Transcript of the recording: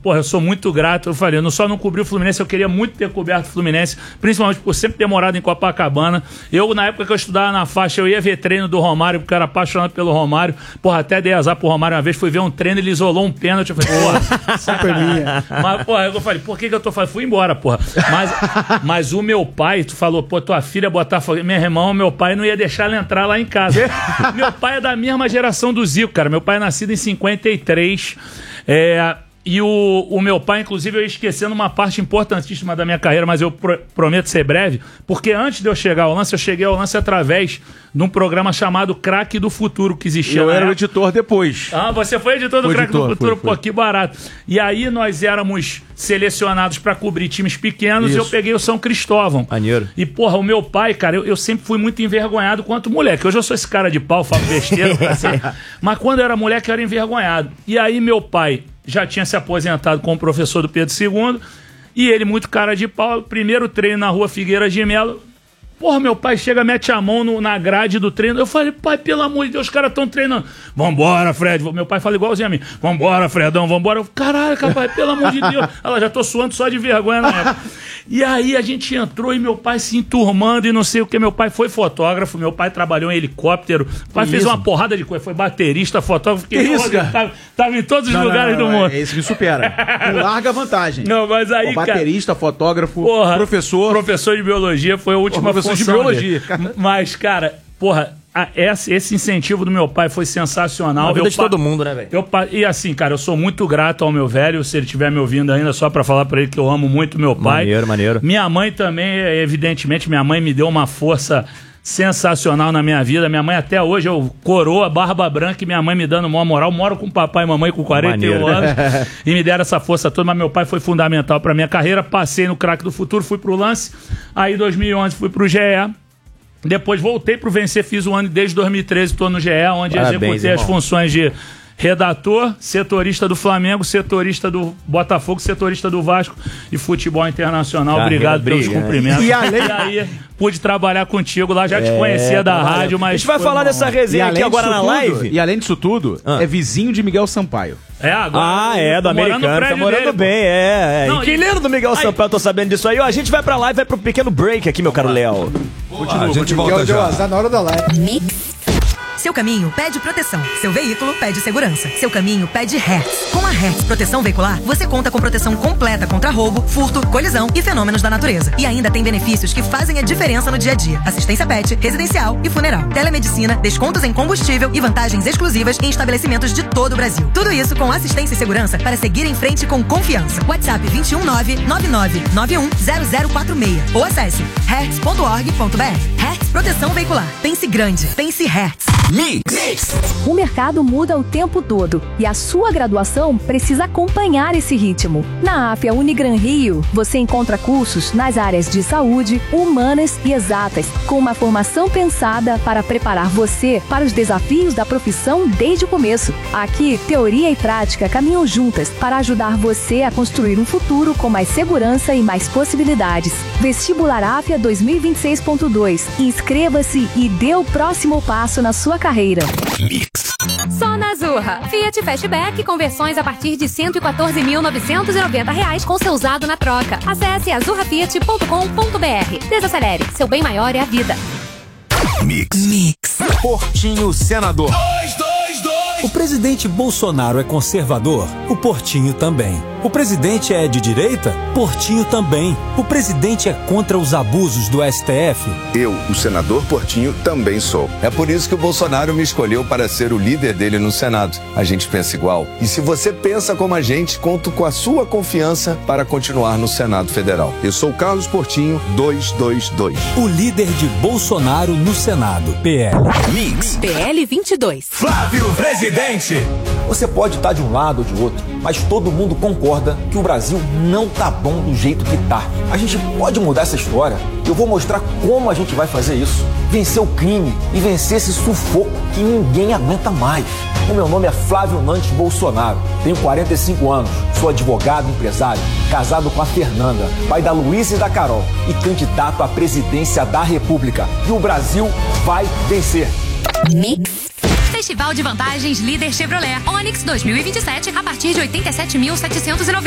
porra, eu sou muito grato. Eu falei, eu só não cobri o Fluminense, eu queria muito ter coberto o Fluminense, principalmente por sempre ter morado em Copacabana. Eu, na época que eu estudava na faixa, eu ia ver treino do Romário, porque eu era apaixonado pelo Romário. Porra, até dei azar pro Romário uma vez, fui ver um treino, ele isolou um pênalti. Eu falei, porra, sacanagem. Mas, porra, eu falei, por que eu tô falando? Fui embora, porra. Mas o meu pai, tu falou, pô, tua filha Botafogo, meu irmão, meu pai não ia deixar ela entrar lá em casa. Meu pai é da mesma geração do Zico, cara. Meu pai é nascido em 53. E o meu pai, inclusive, eu ia esquecendo uma parte importantíssima da minha carreira, mas eu prometo ser breve, porque antes de eu chegar ao lance, eu cheguei ao lance através de um programa chamado Craque do Futuro, que existia. Eu era o editor depois. Ah, você foi editor do Craque do Futuro? Pô, que barato. E aí nós éramos selecionados para cobrir times pequenos. Isso. E eu peguei o São Cristóvão. Maneiro. E, porra, o meu pai, cara, eu sempre fui muito envergonhado quanto moleque. Hoje eu sou esse cara de pau, falo besteira, assim. Mas quando eu era moleque, eu era envergonhado. E aí meu pai já tinha se aposentado como professor do Pedro II, e ele, muito cara de pau, primeiro treino na rua Figueira de Melo, porra, meu pai chega, mete a mão na grade do treino, eu falei, pai, pelo amor de Deus, os caras estão treinando, vambora, Fred, meu pai fala igualzinho a mim, vambora, Fredão, vambora, caralho, capaz, pelo amor de Deus, ela já tô suando só de vergonha na época. E aí a gente entrou e meu pai se enturmando e não sei o que. Meu pai foi fotógrafo, meu pai trabalhou em helicóptero. O pai fez uma porrada de coisa, foi baterista, fotógrafo. Que isso, cara? Tava em todos os lugares do mundo. Esse me supera. Larga vantagem. Não, mas aí, baterista, cara, fotógrafo, porra, professor. Professor de biologia foi a última professor função de biologia. Mas, cara, porra, esse incentivo do meu pai foi sensacional. A vida de todo mundo, né, velho? E assim, cara, eu sou muito grato ao meu velho, se ele estiver me ouvindo ainda, só pra falar pra ele que eu amo muito meu pai. Maneiro, maneiro. Minha mãe também, evidentemente, minha mãe me deu uma força sensacional na minha vida. Minha mãe até hoje, eu coroa, barba branca, e minha mãe me dando uma moral. Moro com papai e mamãe com 41 anos e me deram essa força toda, mas meu pai foi fundamental pra minha carreira. Passei no Craque do Futuro, fui pro Lance, aí em 2011 fui pro GE. Depois voltei pro Vencer, fiz um ano desde 2013, estou no GE, onde executei as funções de redator, setorista do Flamengo, setorista do Botafogo, setorista do Vasco e futebol internacional. Obrigado pelos cumprimentos. E aí, pude trabalhar contigo lá, já te conhecia da rádio, mas... A gente vai falar dessa resenha aqui agora na live. E além disso tudo, é vizinho de Miguel Sampaio. Agora. Do americano, tá morando bem, Não, inquilino do Miguel Sampaio, eu tô sabendo disso aí. A gente vai pra live, vai pro pequeno break aqui, meu caro Léo. A gente volta já. Na hora da live. Seu caminho pede proteção. Seu veículo pede segurança. Seu caminho pede Hertz. Com a Hertz Proteção Veicular, você conta com proteção completa contra roubo, furto, colisão e fenômenos da natureza. E ainda tem benefícios que fazem a diferença no dia a dia. Assistência pet, residencial e funeral. Telemedicina, descontos em combustível e vantagens exclusivas em estabelecimentos de todo o Brasil. Tudo isso com assistência e segurança para seguir em frente com confiança. WhatsApp 21999910046 ou acesse hertz.org.br. Hertz Proteção Veicular. Pense grande. Pense Hertz. Mix. O mercado muda o tempo todo e a sua graduação precisa acompanhar esse ritmo. Na AFIA Unigran Rio, você encontra cursos nas áreas de saúde, humanas e exatas, com uma formação pensada para preparar você para os desafios da profissão desde o começo. Aqui, teoria e prática caminham juntas para ajudar você a construir um futuro com mais segurança e mais possibilidades. Vestibular AFIA 2026.2. Inscreva-se e dê o próximo passo na sua carreira. Mix. Só na Azurra. Fiat Fastback com versões a partir de R$ 114.990 com seu usado na troca. Acesse azurrafiat.com.br. Desacelere. Seu bem maior é a vida. Mix. Portinho Senador. O presidente Bolsonaro é conservador? O Portinho também. O presidente é de direita? Portinho também. O presidente é contra os abusos do STF? Eu, o senador Portinho, também sou. É por isso que o Bolsonaro me escolheu para ser o líder dele no Senado. A gente pensa igual. E se você pensa como a gente, conto com a sua confiança para continuar no Senado Federal. Eu sou Carlos Portinho, 222. O líder de Bolsonaro no Senado. PL. Mix. PL 22. Flávio Presidente. Você pode estar de um lado ou de outro, mas todo mundo concorda que o Brasil não tá bom do jeito que tá. A gente pode mudar essa história. Eu vou mostrar como a gente vai fazer isso. Vencer o crime e vencer esse sufoco que ninguém aguenta mais. O meu nome é Flávio Nantes Bolsonaro. Tenho 45 anos, sou advogado, empresário, casado com a Fernanda, pai da Luísa e da Carol e candidato à presidência da República. E o Brasil vai vencer. Mix. Festival de Vantagens Líder Chevrolet Onix 2027 a partir de R$ 87.790.